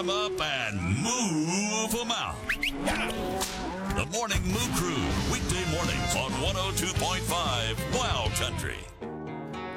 them up and move them out. The Morning Moo Crew, weekday mornings on 102.5 Wild Country.